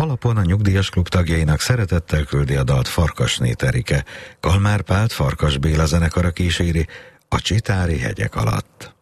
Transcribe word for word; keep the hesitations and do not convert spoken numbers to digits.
alapon a Nyugdíjas Klub tagjainak szeretettel küldi a dalt Farkasné Terike. Kalmár Pált Farkas Béla zenekara kíséri a Csitári hegyek alatt.